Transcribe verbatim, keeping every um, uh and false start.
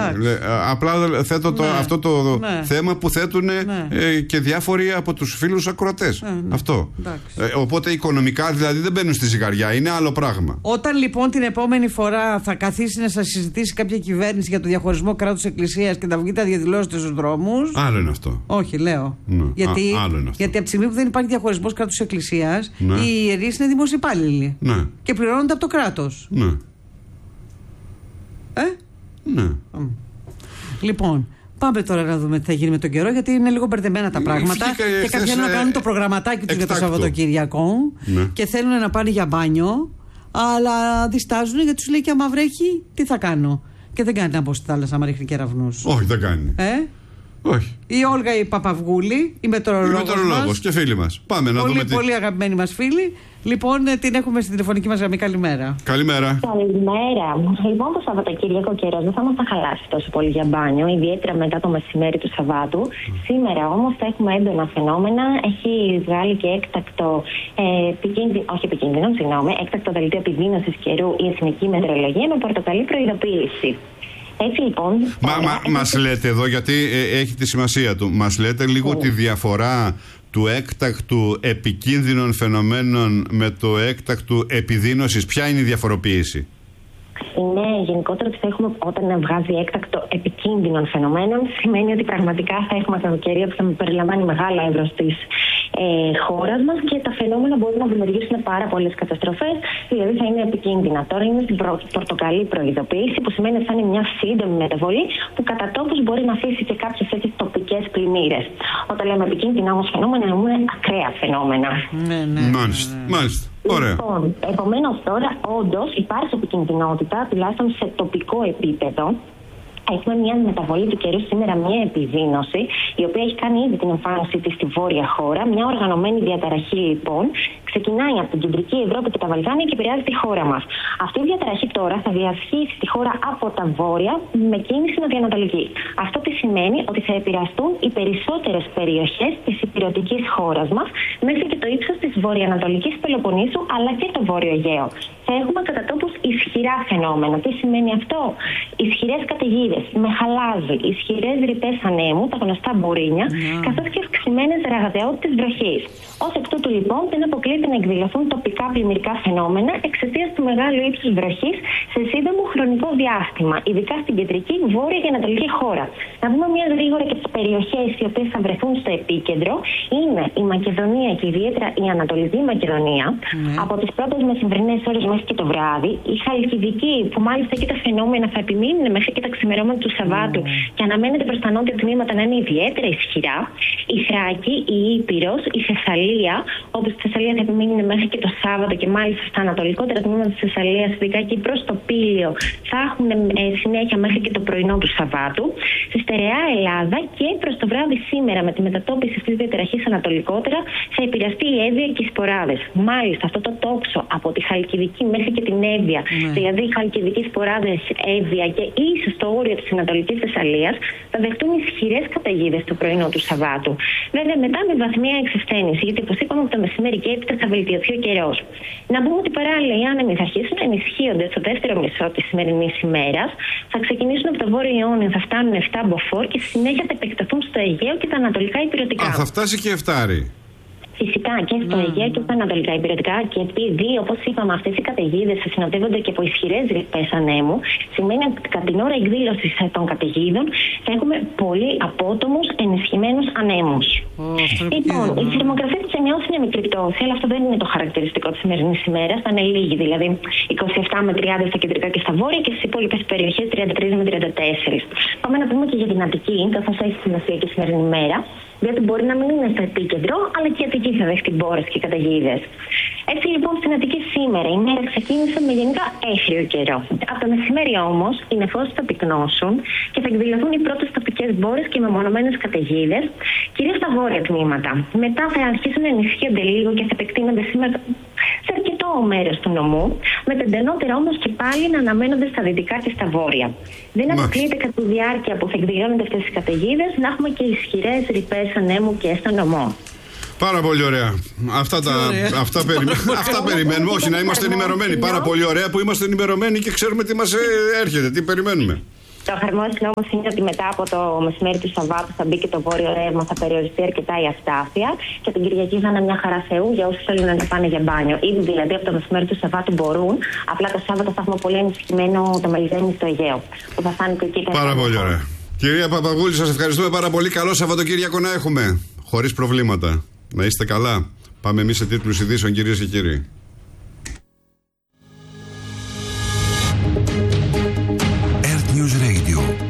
Απλά θέτω το, ναι. αυτό το ναι. θέμα που θέτουν ναι. ε, και διάφοροι από τους φίλους ακροατές. Ναι, ναι. Αυτό. Ε, οπότε οικονομικά δηλαδή δεν μπαίνουν στη ζυγαριά, είναι άλλο πράγμα. Όταν λοιπόν την επόμενη φορά θα καθίσει να σας συζητήσει κάποια κυβέρνηση για το διαχωρισμό κράτους-εκκλησίας και θα βγείτε να διαδηλώσετε στους δρόμους. Άλλο είναι αυτό. Όχι, λέω. Ναι. Γιατί, Α, άλλο είναι αυτό. γιατί από τη στιγμή που δεν υπάρχει διαχωρισμός κράτους-εκκλησίας, ναι. οι ιερείς είναι δημόσιοι υπάλληλοι. Ναι. Και πληρώνονται από το κράτος. Ναι. Ε? Ναι. Mm. Λοιπόν, πάμε τώρα να δούμε τι θα γίνει με τον καιρό, γιατί είναι λίγο μπερδεμένα τα πράγματα. Και, και κάποιοι θέλουν να κάνουν το προγραμματάκι τους για το Σαββατοκύριακο ναι. και θέλουν να πάνε για μπάνιο, αλλά διστάζουν γιατί τους λέει και άμα βρέχει, τι θα κάνω. Και δεν κάνει να μπω στη θάλασσα, άμα ρίχνει κεραυνούς. Όχι, δεν κάνει. Ε? Όχι. Η Όλγα η Παπαυγούλη, η μετεωρολόγος. Η μετεωρολόγος και φίλοι μας. Πάμε να πολύ, δούμε. Πολύ τι... αγαπημένοι μας φίλοι. Λοιπόν, την έχουμε στην τηλεφωνική μας γραμμή. Καλημέρα. Καλημέρα. Καλημέρα. Λοιπόν, το Σαββατοκύριακο καιρός δεν θα μας τα χαλάσει τόσο πολύ για μπάνιο, ιδιαίτερα μετά το μεσημέρι του Σαββάτου. Mm. Σήμερα όμως θα έχουμε έντονα φαινόμενα. Έχει βγάλει και έκτακτο, ε, επικίνδυνο, όχι επικίνδυνο, συγγνώμη, έκτακτο δελτίο επιδείνωσης καιρού η Εθνική Μετεωρολογία με πορτοκαλί προειδοποίηση. Έτσι λοιπόν. Μα, μα, μας λέτε εδώ, γιατί ε, έχει τη σημασία του, μας λέτε λίγο mm. τη διαφορά του έκτακτου επικίνδυνων φαινομένων με το έκτακτου επιδείνωσης. Ποια είναι η διαφοροποίηση? Είναι γενικότερα ότι θα έχουμε, όταν βγάζει έκτακτο επικίνδυνων φαινομένων, σημαίνει ότι πραγματικά θα έχουμε καλοκαιρία που θα περιλαμβάνει μεγάλο εύρος της ε, χώρας μας και τα φαινόμενα μπορούν να δημιουργήσουν πάρα πολλές καταστροφές, δηλαδή θα είναι επικίνδυνα. Τώρα είναι στην προ, πορτοκαλί προειδοποίηση, που σημαίνει ότι θα είναι μια σύντομη μεταβολή που κατά τόπους μπορεί να αφήσει και κάποιες έτσι τοπικές πλημμύρες. Όταν λέμε επικίνδυνα όμως φαινόμενα, εννοούμε ακραία φαινόμενα. Ναι, ναι. Μάλιστα. Μάλιστα. Ωραία. Λοιπόν, επομένως τώρα όντως υπάρχει επικινδυνότητα, τουλάχιστον σε τοπικό επίπεδο. Έχουμε μια μεταβολή του καιρού σήμερα, μια επιδείνωση, η οποία έχει κάνει ήδη την εμφάνισή της στη βόρεια χώρα. Μια οργανωμένη διαταραχή λοιπόν ξεκινάει από την κεντρική Ευρώπη και τα Βαλκάνια και επηρεάζει τη χώρα μας. Αυτή η διαταραχή τώρα θα διασχίσει τη χώρα από τα βόρεια με κίνηση νοτιοανατολική. Αυτό τι σημαίνει? Ότι θα επηρεαστούν οι περισσότερες περιοχές της ηπειρωτικής χώρας μας, μέχρι και το ύψος της βορειοανατολικής Πελοποννήσου αλλά και το Βόρειο Αιγαίο. Θα έχουμε κατά τόπους ισχυρά φαινόμενα. Τι σημαίνει αυτό? Ισχυρές καταιγίδες με χαλάζι, ισχυρές ρηπές ανέμου, τα γνωστά μπουρίνια, yeah. καθώς και αυξημένες ραγδαιότητες βροχής. Ως εκ τούτου λοιπόν δεν αποκλείεται να εκδηλωθούν τοπικά πλημμυρικά φαινόμενα εξαιτίας του μεγάλου ύψους βροχής σε σύντομο χρονικό διάστημα, ειδικά στην κεντρική, βόρεια και ανατολική χώρα. Να δούμε μια γρήγορα και τις περιοχές οι οποίες θα βρεθούν στο επίκεντρο. Είναι η Μακεδονία και ιδιαίτερα η Ανατολική Μακεδονία, yeah. από τις πρώτες μεσημβρινές ώρες μέχρι και το βράδυ. Η Χαλκιδική, που μάλιστα και τα φαινόμενα θα επιμείνουν μέχρι και τα ξημερώματα του Σαββάτου mm. και αναμένεται προς τα νότια τμήματα να είναι ιδιαίτερα ισχυρά. Η Θράκη, η Ήπειρος, η Θεσσαλία, όπως η Θεσσαλία θα επιμείνει μέχρι και το Σάββατο και μάλιστα στα ανατολικότερα τμήματα της Θεσσαλίας, ειδικά εκεί προς το Πήλιο, θα έχουν ε, συνέχεια μέχρι και το πρωινό του Σαββάτου. Στη στερεά Ελλάδα και προς το βράδυ σήμερα, με τη μετατόπιση αυτής της διαταραχής ανατολικότερα, θα επηρεαστεί η Εύβοια και οι σποράδες. Μάλιστα, αυτό το τόξο από τη Χαλκιδική μέχρι και την Εύβοια, mm. δηλαδή οι Χαλκιδικοί σποράδες, Εύβοια και ίσως το όριο της Ανατολικής Θεσσαλίας, θα δεχτούν ισχυρές καταιγίδες το πρωινό του Σαββάτου. Βέβαια, μετά με βαθμία εξασθένηση, γιατί όπως είπαμε από το μεσημέρι και έπειτα θα βελτιωθεί ο καιρός. Να πούμε ότι παράλληλα οι άνεμοι θα αρχίσουν να ενισχύονται στο δεύτερο μισό της σημερινής ημέρας. Θα ξεκινήσουν από το βόρειο Ιόνιο, θα φτάνουν επτά μποφόρ και στη συνέχεια θα επεκταθούν στο Αιγαίο και τα ανατολικά ηπειρωτικά. Α, θα φτάσει και εφτάρι. Φυσικά και στο mm. Αιγαίο και στα ανατολικά ηπειρωτικά, και επειδή, όπως είπαμε, αυτές οι καταιγίδες συνοδεύονται και από ισχυρές ρηπές ανέμου, σημαίνει ότι κατά την ώρα εκδήλωσης των καταιγίδων θα έχουμε πολύ απότομους ενισχυμένους ανέμους. Oh, λοιπόν, η θερμοκρασία της ενιαίας είναι μικρή πτώση, αλλά αυτό δεν είναι το χαρακτηριστικό της σημερινής ημέρας. Θα είναι λίγη, δηλαδή είκοσι επτά με τριάντα στα κεντρικά και στα βόρεια και στις υπόλοιπες περιοχές τριάντα τρία με τριάντα τέσσερα. Πάμε να πούμε και για την Αττική, καθώς έχει σημασία και η σημερινή ημέρα, διότι μπορεί να μην είναι στο επίκεντρο, αλλά και η Αττική θα δεχτεί μπόρες και καταιγίδες. Έτσι λοιπόν στην Αττική σήμερα η μέρα ξεκίνησε με γενικά έθριο καιρό. Από το μεσημέρι όμως οι νεφώσεις θα πυκνώσουν και θα εκδηλωθούν οι πρώτες τοπικές μπόρες και μεμονωμένες καταιγίδες, κυρίως στα βόρεια τμήματα. Μετά θα αρχίσουν να ενισχύονται λίγο και θα επεκτείνονται σήμερα σε αρκετό μέρος του νομού, με τα εντενότερα όμως και πάλι να αναμένονται στα δυτικά και στα βόρεια. Δεν αποκλείεται κατά τη διάρκεια που θα εκδηλώνονται αυτές οι καταιγίδες να έχουμε και ισχυρές ρηπές ανέμου και στο νομό. Πάρα πολύ ωραία. Αυτά, τα, αυτά, περιμέ, αυτά περιμένουμε. Όχι, να είμαστε ενημερωμένοι. Πάρα πολύ ωραία που είμαστε ενημερωμένοι και ξέρουμε τι μας έρχεται, τι περιμένουμε. Το χαρμόσυνο όμως είναι ότι μετά από το μεσημέρι του Σαββάτου θα μπει και το βόρειο ρεύμα, θα περιοριστεί αρκετά η αστάθεια και την Κυριακή θα είναι μια χαρά Θεού για όσους θέλουν να πάνε για μπάνιο. Ήδη δηλαδή από το μεσημέρι του Σαββάτου μπορούν, απλά το Σάββατο θα έχουμε πολύ ενισχυμένο το μελιζένι στο Αιγαίο. Που θα φάνει και εκεί. Πάρα πολύ ωραία. Κυρία Παπαγούλη, σας ευχαριστούμε πάρα πολύ. Καλό Σαββατοκύριακο να έχουμε. Χωρίς προβλήματα. Να είστε καλά. Πάμε εμείς σε τίτλους ειδήσεων, κυρίες και κύριοι.